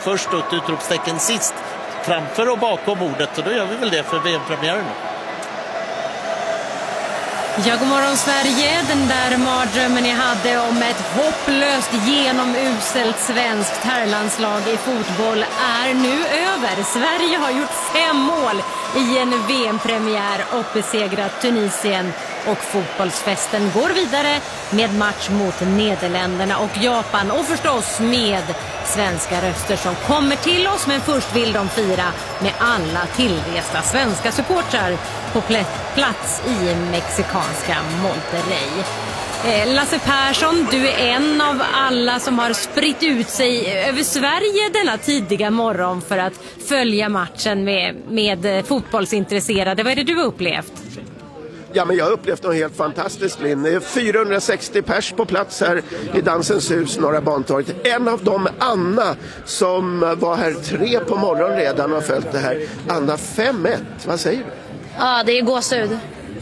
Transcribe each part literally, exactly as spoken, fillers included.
först och ett utropstecken sist framför och bakom ordet, och då gör vi väl det för V M-premiären. Ja, god morgon Sverige. Den där mardrömmen jag hade om ett hopplöst genomuselt svenskt herrlandslag i fotboll är nu över. Sverige har gjort fem mål i en V M-premiär och besegrat Tunisien. Och fotbollsfesten går vidare med match mot Nederländerna och Japan. Och förstås med svenska röster som kommer till oss. Men först vill de fira med alla tillresta svenska supportrar på plats i mexikanska Monterrey. Lasse Persson, du är en av alla som har spritt ut sig över Sverige denna tidiga morgon för att följa matchen med, med fotbollsintresserade. Vad är det du har upplevt? Ja, men jag har upplevt något helt fantastiskt, Linn. Det är fyrahundrasextio pers på plats här i Dansens hus, Norra Bantorget. En av dem, Anna, som var här tre på morgonen redan och har följt det här. Anna, fem ett. Vad säger du? Ja, det är gåshud.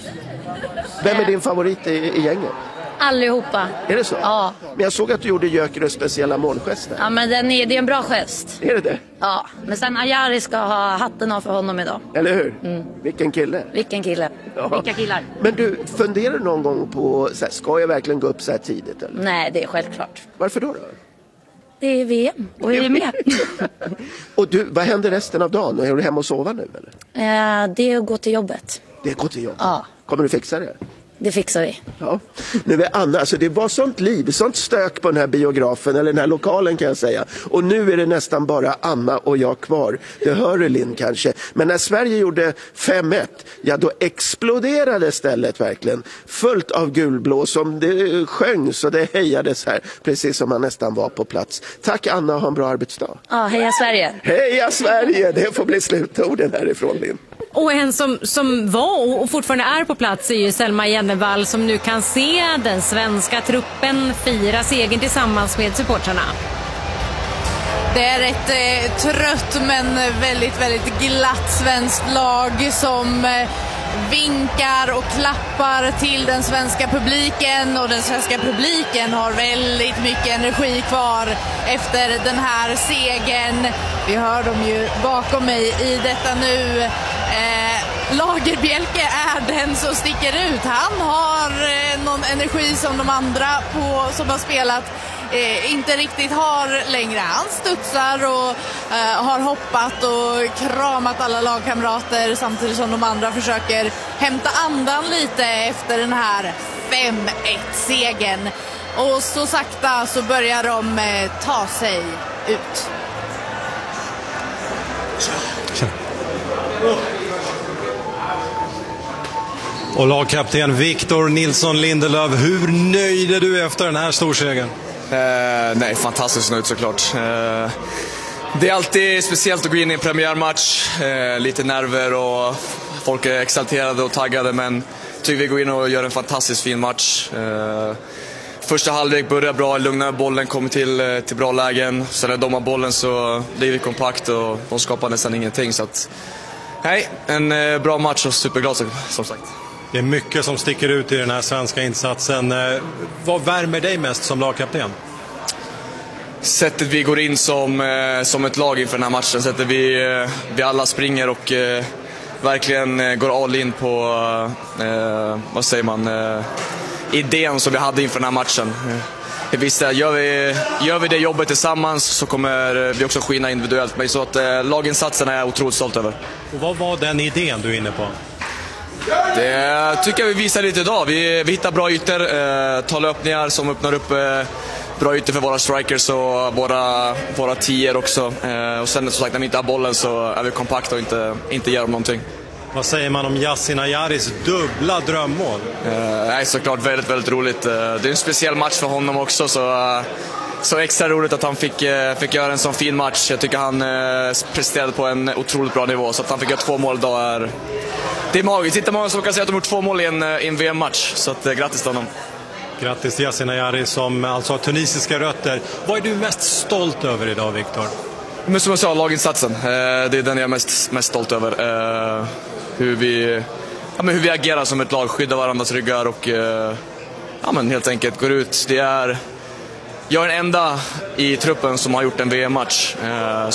Vem är din favorit i, i gänget? Allihopa. Är det så? Ja. Men jag såg att du gjorde Gyökeres speciella målgester. Ja, men den är, det är en bra gest. Är det det? Ja, men sen Ajari ska ha hatten av för honom idag. Eller hur? Mm. Vilken kille. Vilken kille. Ja. Vilka killar. Men du, funderar någon gång på, så här, ska jag verkligen gå upp så här tidigt? Eller? Nej, det är självklart. Varför då då? Det är V M och vi är med. Och du, vad händer resten av dagen? Är du hemma och sova nu eller? Eh, det är att gå till jobbet. Det är gå till jobbet? Ja. Kommer du fixa det? Det fixar vi. Ja. Nu är Anna, alltså det var sånt liv, sånt stök på den här biografen, eller den här lokalen kan jag säga. Och nu är det nästan bara Anna och jag kvar. Det hör du, Linn, kanske. Men när Sverige gjorde fem ett, ja då exploderade stället verkligen. Fullt av gulblå som det sjöngs och det hejades här. Precis som man nästan var på plats. Tack Anna och ha en bra arbetsdag. Ja, heja Sverige. Heja Sverige, det får bli slutorden härifrån, Linn. Och en som, som var och fortfarande är på plats är ju Selma Jennevall som nu kan se den svenska truppen fira segern tillsammans med supportrarna. Det är ett eh, trött men väldigt, väldigt glatt svenskt lag som eh, vinkar och klappar till den svenska publiken, och den svenska publiken har väldigt mycket energi kvar efter den här segern. Vi hör dem ju bakom mig i detta nu. Eh, Lagerbielke är den som sticker ut. Han har eh, någon energi som de andra på, som har spelat eh, inte riktigt har längre. Han studsar och eh, har hoppat och kramat alla lagkamrater samtidigt som de andra försöker hämta andan lite efter den här fem ett-segern. Och så sakta så börjar de eh, ta sig ut. Och lagkapten Victor Nilsson Lindelöf, hur nöjd är du efter den här storsegern? Eh, nej, fantastiskt nöjd såklart. Eh, det är alltid speciellt att gå in i en premiärmatch. Eh, lite nerver och folk är exalterade och taggade, men tycker vi går in och gör en fantastiskt fin match. Eh, första halvlek börjar bra, lugnar bollen, kommer till, till bra lägen. Sen när de har bollen så blir vi kompakt och de skapar nästan ingenting. Så att, nej, en eh, bra match och superglad som sagt. Det är mycket som sticker ut i den här svenska insatsen. Vad värmer dig mest som lagkapten? Sättet vi går in som, eh, som ett lag inför den här matchen. Sättet vi, eh, vi alla springer och eh, verkligen eh, går all in på eh, vad säger man, eh, idén som vi hade inför den här matchen. Vi visste att gör vi, gör vi det jobbet tillsammans så kommer vi också skina individuellt. Men så att eh, laginsatsen är jag otroligt stolt över. Och vad var den idén du är inne på? Det tycker jag vi visar lite idag. Vi, vi hittar bra ytor, eh, tar löpningar som öppnar upp eh, bra ytor för våra strikers och våra, våra tior också. Eh, och sen som sagt, när vi inte har bollen så är vi kompakta och inte, inte ger dem någonting. Vad säger man om Yasin Ayaris dubbla drömmål? Eh, nej, såklart väldigt, väldigt roligt. Eh, det är en speciell match för honom också, så... Eh, Så extra roligt att han fick, fick göra en sån fin match. Jag tycker han eh, presterade på en otroligt bra nivå. Så att han fick göra två mål idag är... Det är magiskt. Inte många som kan säga att de har gjort två mål i en, i en V M-match. Så att, eh, grattis till honom. Grattis till Yasin Ayari som alltså har tunisiska rötter. Vad är du mest stolt över idag, Victor? Men som jag sa, laginsatsen. Eh, det är den jag är mest, mest stolt över. Eh, hur, vi, ja, men hur vi agerar som ett lag. Skyddar varandras ryggar och eh, ja, men helt enkelt går ut. Det är... Jag är den enda i truppen som har gjort en V M-match. Eh,